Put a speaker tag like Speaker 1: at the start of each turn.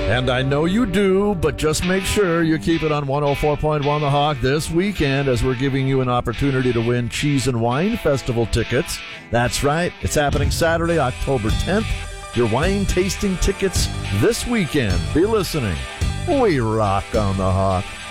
Speaker 1: And I know you do, but just make sure you keep it on 104.1 The Hawk this weekend as we're giving you an opportunity to win Cheese and Wine Festival tickets. That's right. It's happening Saturday, October 10th. Your wine tasting tickets this weekend. Be listening. We rock on The Hawk.